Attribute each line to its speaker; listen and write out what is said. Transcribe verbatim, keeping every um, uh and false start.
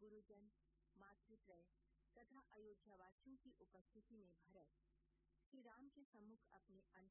Speaker 1: गुरुजन, मातृत्रय तथा अयोध्यावासियों की उपस्थिति में भरत श्री राम के सम्मुख अपने